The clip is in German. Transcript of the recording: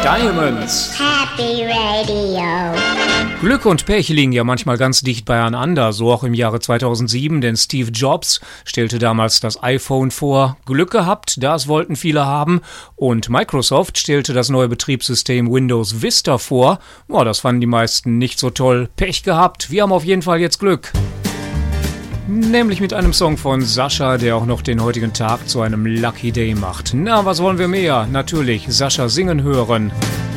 Diamonds. Happy Radio. Glück und Pech liegen ja manchmal ganz dicht beieinander, so auch im Jahre 2007, denn Steve Jobs stellte damals das iPhone vor. Glück gehabt, das wollten viele haben. Und Microsoft stellte das neue Betriebssystem Windows Vista vor. Boah, das fanden die meisten nicht so toll. Pech gehabt, wir haben auf jeden Fall jetzt Glück. Nämlich mit einem Song von Sascha, der auch noch den heutigen Tag zu einem Lucky Day macht. Na, was wollen wir mehr? Natürlich Sascha singen hören.